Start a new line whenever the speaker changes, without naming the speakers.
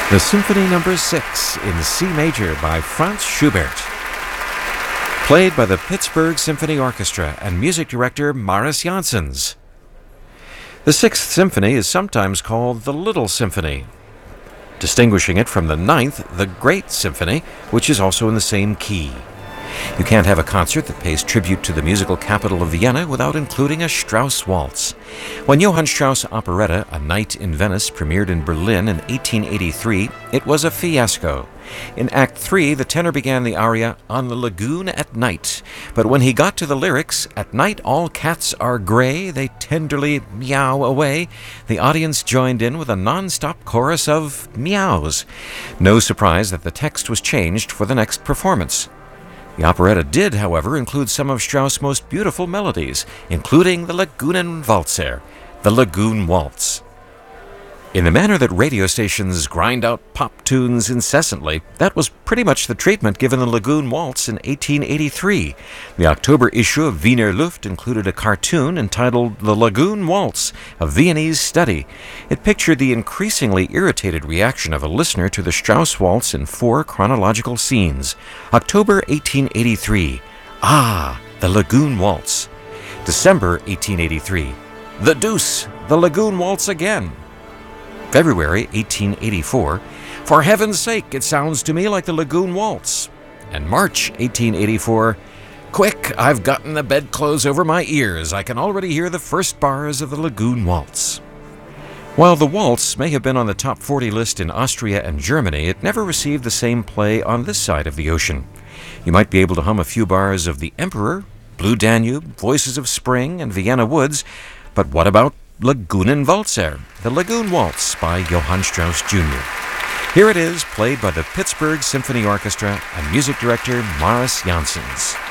The Symphony No. 6 in C major by Franz Schubert, played by the Pittsburgh Symphony Orchestra and music director Maris Janssens. The Sixth Symphony is sometimes called the Little Symphony, distinguishing it from the Ninth, the Great Symphony, which is also in the same key. You can't have a concert that pays tribute to the musical capital of Vienna without including a Strauss waltz. When Johann Strauss' operetta, A Night in Venice, premiered in Berlin in 1883, it was a fiasco. In Act 3, the tenor began the aria On the Lagoon at Night, but when he got to the lyrics, At night all cats are gray, they tenderly meow away, the audience joined in with a non-stop chorus of meows. No surprise that the text was changed for the next performance. The operetta did, however, include some of Strauss' most beautiful melodies, including the Lagunenwalzer, the Lagoon Waltz. In the manner that radio stations grind out pop tunes incessantly, that was pretty much the treatment given the Lagoon Waltz in 1883. The October issue of Wiener Luft included a cartoon entitled The Lagoon Waltz, a Viennese study. It pictured the increasingly irritated reaction of a listener to the Strauss waltz in 4 chronological scenes. October 1883. Ah, the Lagoon Waltz. December 1883. The Deuce, the Lagoon Waltz again. February 1884, for heaven's sake, it sounds to me like the Lagoon Waltz. And March 1884, quick, I've gotten the bedclothes over my ears. I can already hear the first bars of the Lagoon Waltz. While the waltz may have been on the top 40 list in Austria and Germany, it never received the same play on this side of the ocean. You might be able to hum a few bars of The Emperor, Blue Danube, Voices of Spring, and Vienna Woods, but what about Lagunenwalzer, the Lagoon Waltz by Johann Strauss Jr. Here it is, played by the Pittsburgh Symphony Orchestra and music director Maris Janssens.